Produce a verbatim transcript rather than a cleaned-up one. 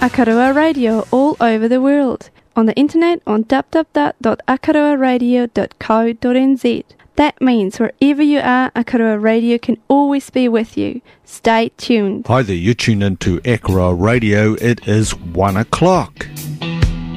Akarua Radio all over the world. On the internet on w w w dot akarua radio dot co dot n z. That means wherever you are, Akarua Radio can always be with you. Stay tuned. Hi there, you tune into Akarua Radio. It is one o'clock.